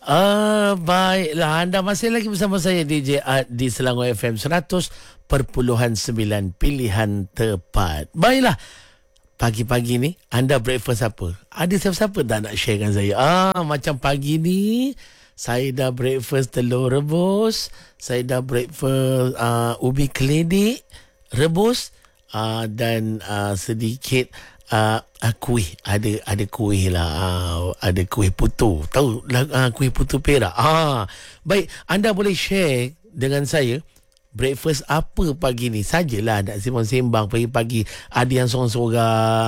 Baiklah, anda masih lagi bersama saya DJ Ad di Selangor FM 100.9 pilihan tepat. Baiklah, pagi-pagi ni anda breakfast apa? Ada siapa-siapa tak nak sharekan saya? Macam pagi ni saya dah breakfast telur rebus, saya dah breakfast ubi keledik rebus, dan sedikit kuih. Ada kuih lah, ada kuih putu. Tahu kuih putu Perak. Baik, anda boleh share dengan saya breakfast apa pagi ni. Sajalah nak sembang-sembang pagi-pagi. Ada yang sorang-sorang,